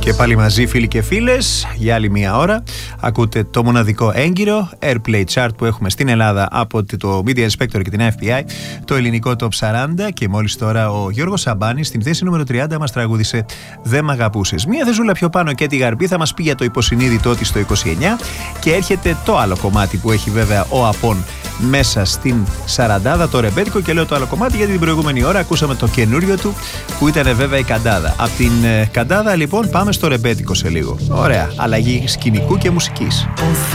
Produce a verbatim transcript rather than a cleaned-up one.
Και πάλι μαζί φίλοι και φίλες για άλλη μία ώρα. Ακούτε το μοναδικό έγκυρο Airplay Chart που έχουμε στην Ελλάδα από το Media Inspector και την F P I, το ελληνικό Top σαράντα. Και μόλις τώρα ο Γιώργος Σαμπάνης στην θέση νούμερο τριάντα μας τραγούδισε «Δεν μ' αγαπούσες». Μία θεσούλα πιο πάνω και τη Γαρμπή θα μας πει για το υποσυνείδητό της στο είκοσι εννιά. Και έρχεται το άλλο κομμάτι που έχει βέβαια ο Απών μέσα στην σαραντάδα, το ρεμπέτικο. Και λέω το άλλο κομμάτι γιατί την προηγούμενη ώρα ακούσαμε το καινούριο του που ήταν βέβαια η Καντάδα. Από την ε, Καντάδα λοιπόν πάμε στο ρεμπέτικο σε λίγο. Ωραία, αλλαγή σκηνικού και μουσικής.